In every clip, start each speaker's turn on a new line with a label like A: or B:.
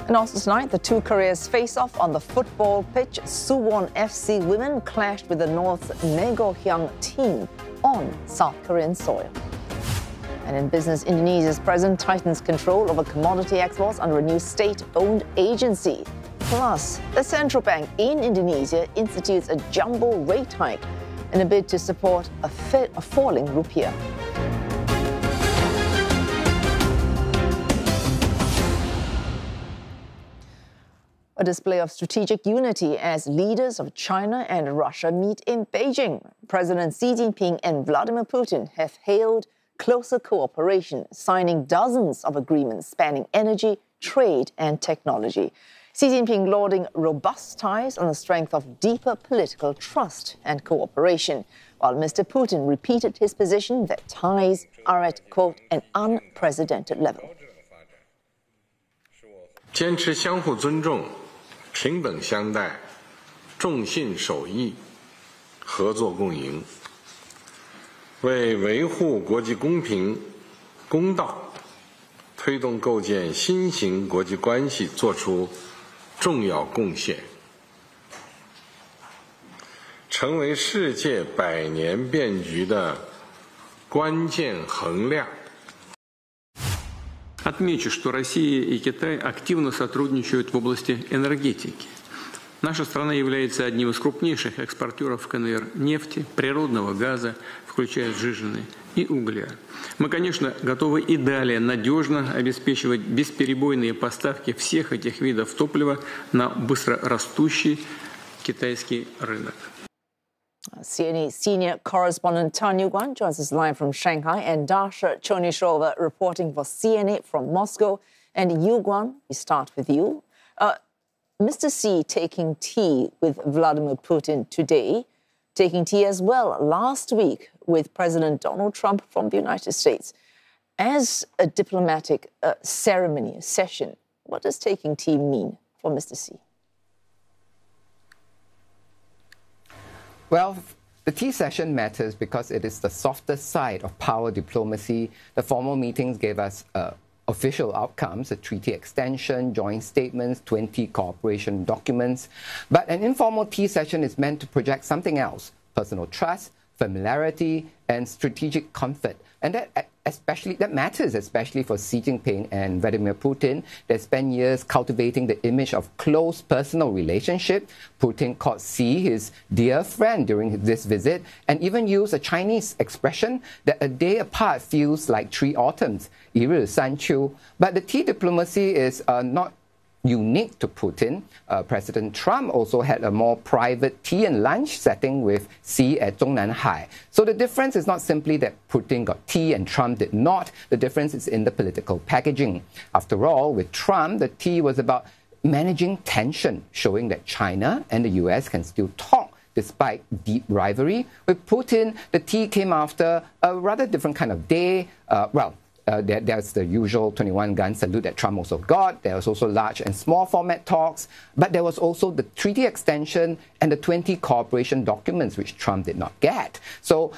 A: And also tonight, the two Koreas face off on the football pitch. Suwon FC women clashed with the North Nagohyang team on South Korean soil. And in business, Indonesia's president tightens control over commodity exports under a new state-owned agency. Plus, the central bank in Indonesia institutes a jumbo rate hike in a bid to support a falling rupiah. A display of strategic unity as leaders of China and Russia meet in Beijing. President Xi Jinping and Vladimir Putin have hailed closer cooperation, signing dozens of agreements spanning energy, trade, and technology. Xi Jinping lauding robust ties on the strength of deeper political trust and cooperation, while Mr. Putin repeated his position that ties are at, quote, an unprecedented level.
B: 坚持相互尊重、平等相待、重信守义、合作共赢，为维护国际公平、公道，推动构建新型国际关系作出重要贡献，成为世界百年变局的关键衡量。
C: Отмечу, что Россия и Китай активно сотрудничают в области энергетики. Наша страна является одним из крупнейших экспортеров КНР нефти, природного газа, включая сжиженный, и угля. Мы, конечно, готовы и далее надежно обеспечивать бесперебойные поставки всех этих видов топлива на быстрорастущий китайский рынок.
A: CNA senior correspondent Tan Yuguan joins us live from Shanghai, and Dasha Chonyshova reporting for CNA from Moscow. And Yuguan, we start with you. Mr. Xi taking tea with Vladimir Putin today, taking tea as well last week with President Donald Trump from the United States. As a diplomatic ceremony, a session, what does taking tea mean for Mr. Xi?
D: Well, the tea session matters because it is the softer side of power diplomacy. The formal meetings gave us official outcomes, a treaty extension, joint statements, 20 cooperation documents. But an informal tea session is meant to project something else: personal trust, familiarity, and strategic comfort. And that matters especially for Xi Jinping and Vladimir Putin. They spent years cultivating the image of close personal relationship. Putin called Xi his dear friend during this visit, and even used a Chinese expression that a day apart feels like 3 autumns, 一日三秋. But the tea diplomacy is not unique to Putin. President Trump also had a more private tea and lunch setting with Xi at Zhongnanhai. So the difference is not simply that Putin got tea and Trump did not. The difference is in the political packaging. After all, with Trump, the tea was about managing tension, showing that China and the US can still talk despite deep rivalry. With Putin, the tea came after a rather different kind of day. There's the usual 21-gun salute that Trump also got. There was also large and small format talks. But there was also the treaty extension and the 20 cooperation documents, which Trump did not get. So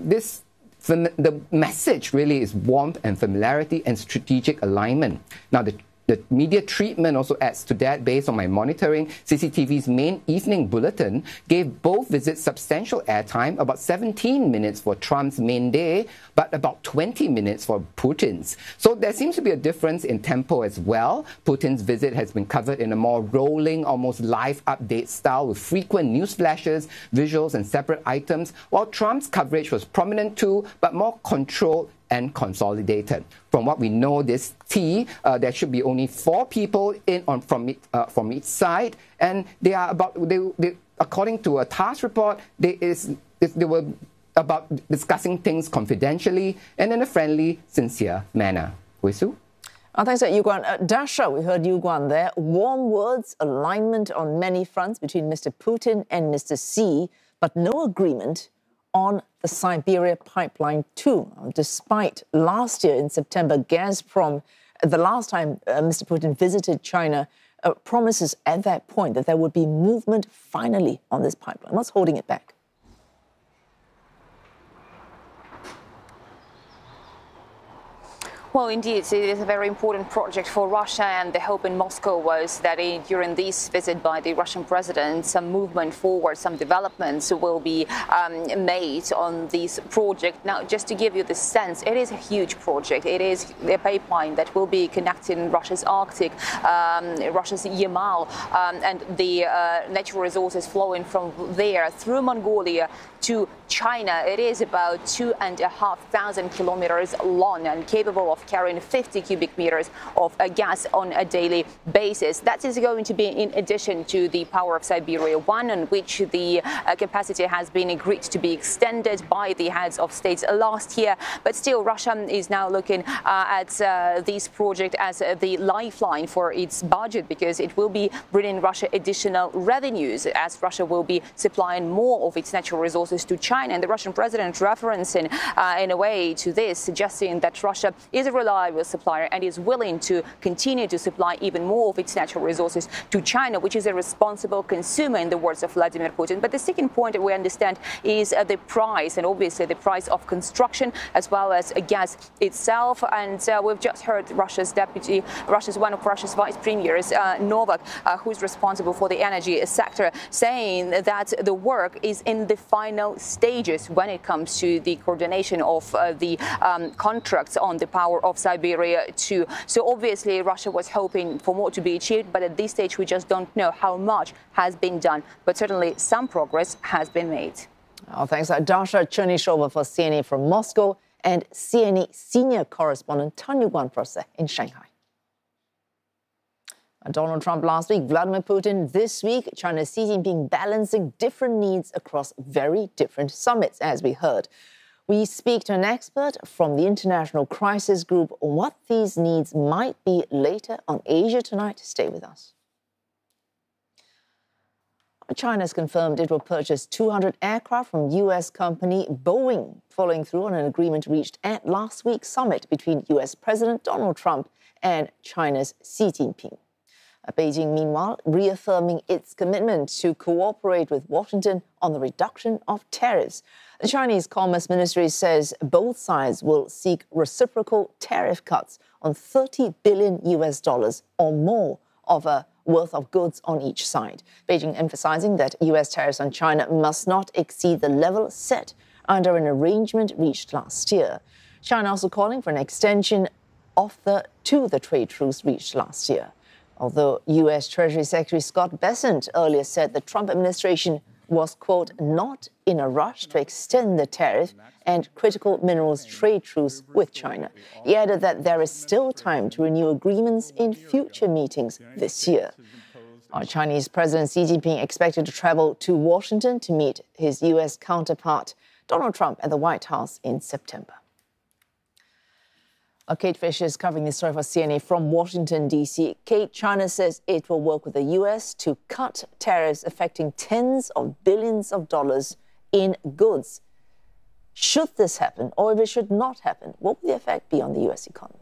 D: the message really is warmth and familiarity and strategic alignment. Now, the media treatment also adds to that. Based on my monitoring, CCTV's main evening bulletin gave both visits substantial airtime, about 17 minutes for Trump's main day, but about 20 minutes for Putin's. So there seems to be a difference in tempo as well. Putin's visit has been covered in a more rolling, almost live update style with frequent news flashes, visuals, and separate items, while Trump's coverage was prominent too, but more controlled and consolidated. From what we know, this tea, there should be only 4 people from each side, and they are according to a TASS report, they were about discussing things confidentially and in a friendly, sincere manner. Wesu?
A: Thanks, Yuguan. Dasha, we heard Yuguan there. Warm words, alignment on many fronts between Mr. Putin and Mr. Xi, but no agreement on the Siberia Pipeline 2, despite last year in September, Gazprom, the last time Mr. Putin visited China, promises at that point that there would be movement finally on this pipeline. What's holding it back?
E: Well, Well, indeed, it is a very important project for Russia, and the hope in Moscow was that during this visit by the Russian president, some movement forward, some developments will be made on this project. Now, just to give you the sense, it is a huge project. It is a pipeline that will be connecting Russia's Arctic, Russia's Yamal, and the natural resources flowing from there through Mongolia to China. It is about 2,500 kilometers long and capable of carrying 50 cubic meters of gas on a daily basis. That is going to be in addition to the Power of Siberia 1, on which the capacity has been agreed to be extended by the heads of states last year. But still, Russia is now looking at this project as the lifeline for its budget, because it will be bringing Russia additional revenues, as Russia will be supplying more of its natural resources to China. And the Russian president referencing in a way to this, suggesting that Russia is a reliable supplier and is willing to continue to supply even more of its natural resources to China, which is a responsible consumer, in the words of Vladimir Putin. But the second point that we understand is the price, and obviously the price of construction, as well as gas itself. And we've just heard Russia's one of Russia's vice premiers, Novak, who's responsible for the energy sector, saying that the work is in the final stages when it comes to the coordination of the contracts on the Power of Siberia 2. So obviously Russia was hoping for more to be achieved, but at this stage we just don't know how much has been done. But certainly some progress has been made.
A: Oh, thanks, Dasha Chernyshyova for CNN from Moscow, and CNN senior correspondent Tanya Guanprose in Shanghai. Donald Trump last week, Vladimir Putin this week, China's Xi Jinping balancing different needs across very different summits, as we heard. We speak to an expert from the International Crisis Group on what these needs might be later on Asia Tonight. Stay with us. China has confirmed it will purchase 200 aircraft from U.S. company Boeing, following through on an agreement reached at last week's summit between U.S. President Donald Trump and China's Xi Jinping. Beijing, meanwhile, reaffirming its commitment to cooperate with Washington on the reduction of tariffs. The Chinese Commerce Ministry says both sides will seek reciprocal tariff cuts on $30 billion or more of a worth of goods on each side. Beijing emphasizing that U.S. tariffs on China must not exceed the level set under an arrangement reached last year. China also calling for an extension to the trade truce reached last year. Although U.S. Treasury Secretary Scott Bessent earlier said the Trump administration was, quote, not in a rush to extend the tariff and critical minerals trade truce with China. He added that there is still time to renew agreements in future meetings this year. Our Chinese President Xi Jinping expected to travel to Washington to meet his U.S. counterpart Donald Trump at the White House in September. Kate Fisher is covering this story for CNN from Washington, D.C. Kate, China says it will work with the U.S. to cut tariffs affecting tens of billions of dollars in goods. Should this happen, or if it should not happen, what will the effect be on the U.S. economy?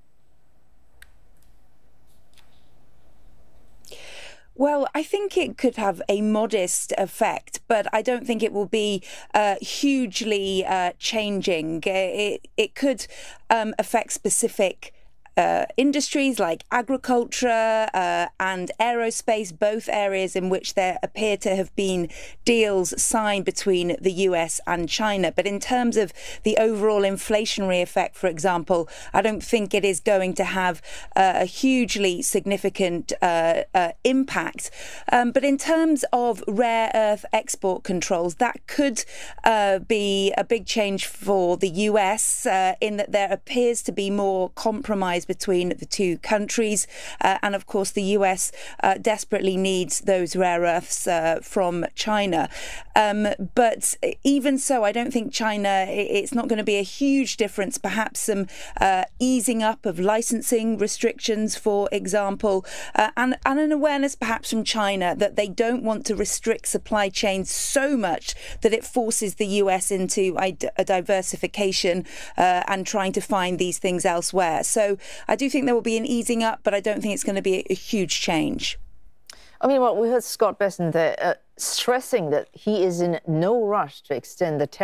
F: Well, I think it could have a modest effect, but I don't think it will be hugely changing. It could affect specific industries like agriculture and aerospace, both areas in which there appear to have been deals signed between the US and China. But in terms of the overall inflationary effect, for example, I don't think it is going to have a hugely significant impact. But in terms of rare earth export controls, that could be a big change for the US in that there appears to be more compromise between the two countries. And of course, the US desperately needs those rare earths from China. But even so, I don't think China, it's not going to be a huge difference. Perhaps some easing up of licensing restrictions, for example, and an awareness perhaps from China that they don't want to restrict supply chains so much that it forces the US into a diversification and trying to find these things elsewhere. So I do think there will be an easing up, but I don't think it's going to be a huge change.
A: I mean, well, we heard Scott Bessent there stressing that he is in no rush to extend the tariff.